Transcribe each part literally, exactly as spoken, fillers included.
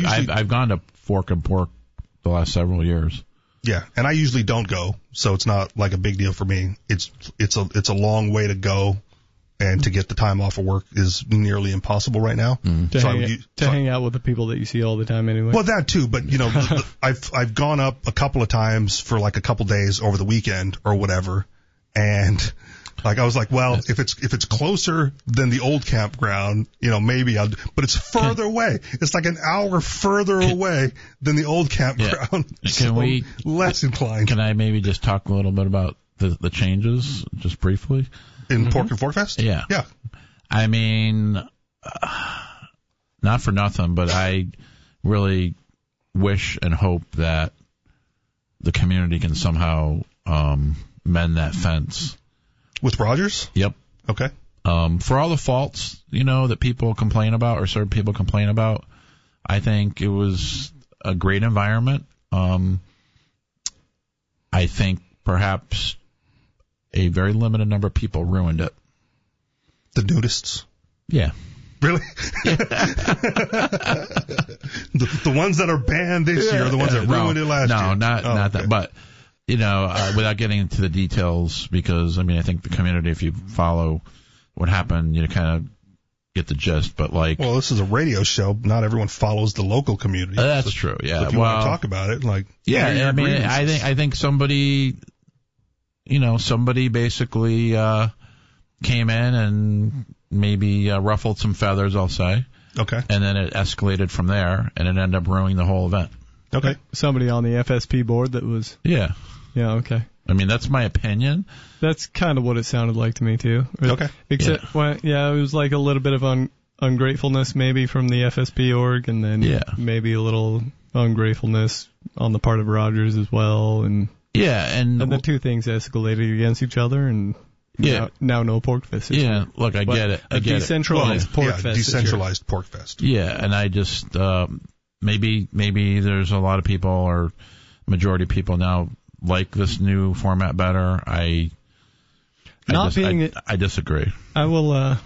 usually, I've, I've gone to Fork and Pork the last several years. Yeah, and I usually don't go, so it's not like a big deal for me. It's it's a it's a long way to go, and to get the time off of work is nearly impossible right now. Mm. To, so hang, I, to so hang out with the people that you see all the time anyway. Well, that too, but you know, the, the, I've I've gone up a couple of times for like a couple days over the weekend or whatever, and like I was like, well, if it's if it's closer than the old campground, you know, maybe I'll. But it's further away. It's like an hour further away than the old campground. Yeah. So Can we less inclined? Can I maybe just talk a little bit about the the changes, just briefly? In Mm-hmm. Pork and Fork Fest? Yeah. Yeah. I mean, uh, not for nothing, but I really wish and hope that the community can somehow um, mend that fence. With Rogers? Yep. Okay. Um, for all the faults, you know, that people complain about or certain people complain about, I think it was a great environment. Um, I think perhaps a very limited number of people ruined it. The nudists? Yeah. Really? the, the ones that are banned this year are the ones that ruined no, it last no, year? No, not, oh, not okay. that. But, you know, uh, without getting into the details, because, I mean, I think the community, if you follow what happened, you kind of get the gist. But, like. Well, this is a radio show. Not everyone follows the local community. Uh, that's so, true, yeah. So if you well, want to talk about it, like. Yeah, I mean, I think, I think somebody, you know, somebody basically, uh, came in and maybe uh, ruffled some feathers, I'll say. Okay. And then it escalated from there, and it ended up ruining the whole event. Okay. Somebody on the F S P board that was. Yeah. Yeah, okay. I mean, that's my opinion. That's kind of what it sounded like to me, too. Okay. Except, yeah, well, yeah it was like a little bit of un- ungratefulness maybe from the F S P org, and then yeah. maybe a little ungratefulness on the part of Rogers as well. And yeah, and, and the two things escalated against each other, and yeah. now, now no Pork Fest. Yeah, year. look, I but get it. I a get decentralized it. Pork yeah, Fest. decentralized Pork Fest. Yeah, and I just, um, maybe, maybe there's a lot of people or majority of people now like this new format better. I, Not I, just, being I, it- I disagree. I will, uh,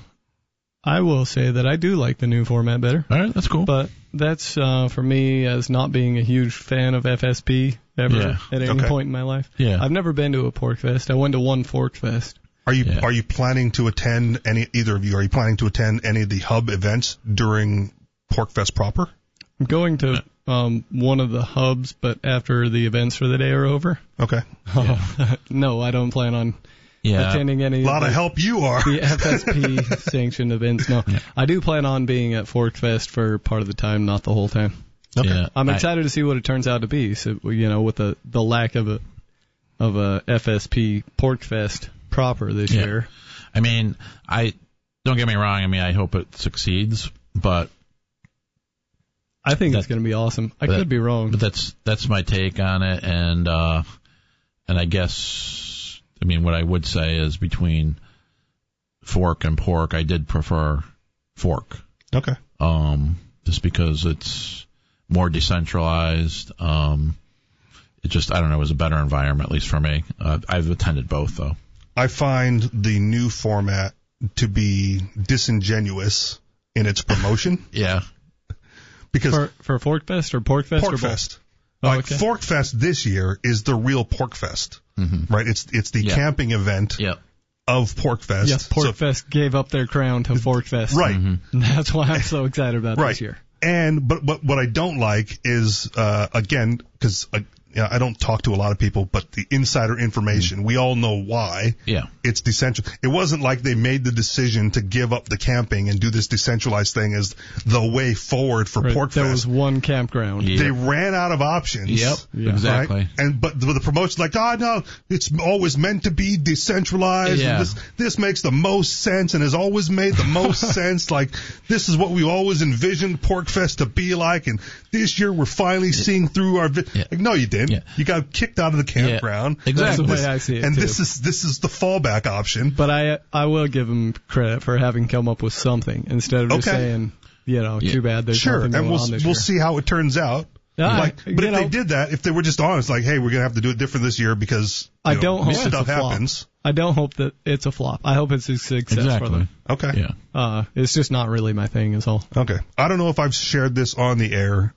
I will say that I do like the new format better. All right, that's cool. But that's, uh, for me, as not being a huge fan of F S P ever Yeah. at any Okay. point in my life. Yeah. I've never been to a Pork Fest. I went to one Fork Fest. Are you Yeah. are you planning to attend any either of you? Are you planning to attend any of the hub events during Pork Fest proper? I'm going to um, one of the hubs, but after the events for the day are over. Okay. No, I don't plan on yeah. attending any A lot of of the, help you are. the F S P sanctioned events. No, Yeah. I do plan on being at Fork Fest for part of the time, not the whole time. Okay. Yeah. I'm I- excited to see what it turns out to be. So, you know, with the the lack of a of a F S P Pork Fest proper this Yeah. year. I mean, I don't get me wrong. I mean, I hope it succeeds, but I think That- it's going to be awesome. I but- could be wrong. but that's that's my take on it, and uh, and I guess I mean what I would say is between Fork and Pork, I did prefer Fork, Okay. um, just because it's more decentralized. Um, it just I don't know, it was a better environment, at least for me. Uh, I've attended both though. I find the new format to be disingenuous in its promotion Yeah. because for for Fork Fest or Pork Fest Pork or both? Fest. Oh, Like okay. Fork Fest this year is the real Pork Fest, Mm-hmm. right? It's it's the Yeah. camping event Yeah. of Pork Fest. Yes, Pork So- Fest gave up their crown to Fork Fest. right. Mm-hmm. That's why I'm so excited about Right. this year. And but but what I don't like is uh, again because uh, you know, I don't talk to a lot of people, but the insider information, we all know why. Yeah. It's decentralized. It wasn't like they made the decision to give up the camping and do this decentralized thing as the way forward for Right, Pork there Fest. was one campground. Yeah. They ran out of options. Yep. Yeah. Exactly. Right? And but the, the promotion's like, oh no, it's always meant to be decentralized. Yeah. And this this makes the most sense and has always made the most sense. Like this is what we always envisioned Pork Fest to be like, and this year we're finally seeing through our. Vi- Yeah. Like, no, you didn't. Yeah. You got kicked out of the campground. Yeah. Exactly. That's the way I see it, And too. this is this is the fallback option. But I I will give them credit for having come up with something instead of just Okay. saying, you know, Yeah. too bad there's Sure, nothing and going we'll on this we'll year. see how it turns out. Yeah, Like, you but if know, they did that, if they were just honest, like, hey, we're gonna have to do it different this year because you I know, don't hope it's stuff a flop. happens. I don't hope that it's a flop. I hope it's a success for Exactly. them. Okay. Yeah. Uh, it's just not really my thing, is all. Okay. I don't know if I've shared this on the air,